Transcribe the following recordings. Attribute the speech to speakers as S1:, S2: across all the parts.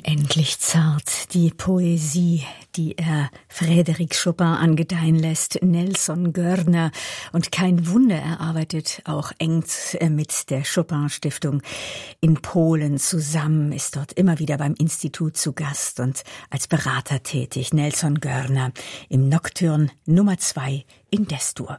S1: Unendlich zart, die Poesie, die er Frédéric Chopin angedeihen lässt, Nelson Görner. Und kein Wunder, er arbeitet auch eng mit der Chopin-Stiftung in Polen zusammen, ist dort immer wieder beim Institut zu Gast und als Berater tätig. Nelson Görner im Nocturne Nummer 2 in Destur.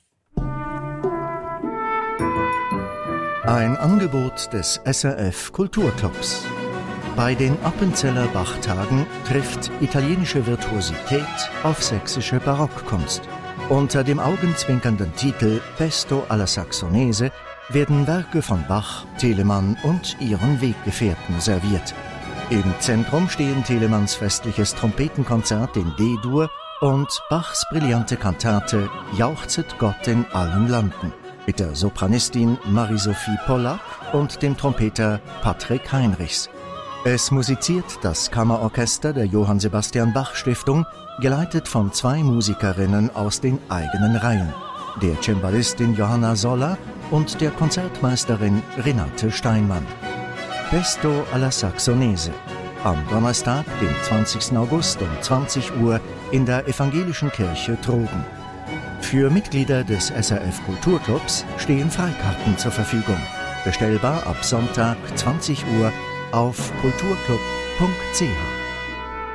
S2: Ein Angebot des SRF Kulturclubs. Bei den Appenzeller Bachtagen trifft italienische Virtuosität auf sächsische Barockkunst. Unter dem augenzwinkernden Titel Pesto alla Saxonese werden Werke von Bach, Telemann und ihren Weggefährten serviert. Im Zentrum stehen Telemanns festliches Trompetenkonzert in D-Dur und Bachs brillante Kantate Jauchzet Gott in allen Landen mit der Sopranistin Marie-Sophie Pollack und dem Trompeter Patrick Heinrichs. Es musiziert das Kammerorchester der Johann Sebastian Bach Stiftung, geleitet von 2 Musikerinnen aus den eigenen Reihen, der Cembalistin Johanna Soller und der Konzertmeisterin Renate Steinmann. Pesto alla Saxonese, am Donnerstag, dem 20. August um 20 Uhr in der Evangelischen Kirche Trogen. Für Mitglieder des SRF Kulturclubs stehen Freikarten zur Verfügung. Bestellbar ab Sonntag 20 Uhr auf kulturclub.ch.